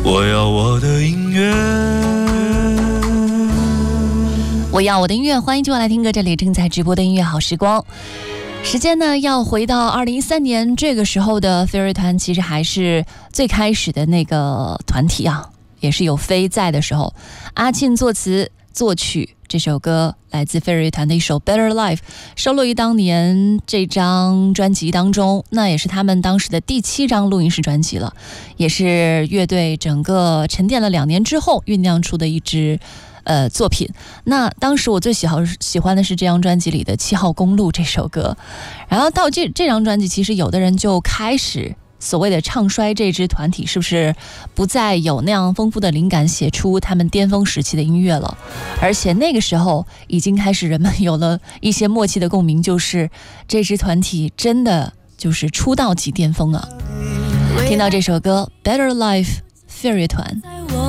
我要我的音乐， 我要我的音乐，欢迎继续来听歌，这里正在直播的音乐好时光。时间呢要回到2013年，这个时候的飞儿乐团其实还是最开始的那个团体啊，也是有飞在的时候。阿庆作词作曲，这首歌来自飞儿乐团的一首 Better Life， 收录于当年这张专辑当中，那也是他们当时的第7张录音室专辑了，也是乐队整个沉淀了2年之后酝酿出的一支作品。那当时我最喜欢的是这张专辑里的7号公路这首歌，然后到这张专辑，其实有的人就开始所谓的唱衰这支团体是不是不再有那样丰富的灵感写出他们巅峰时期的音乐了，而且那个时候已经开始人们有了一些默契的共鸣，就是这支团体真的就是出道即巅峰啊。听到这首歌 Better Life 飞儿乐团。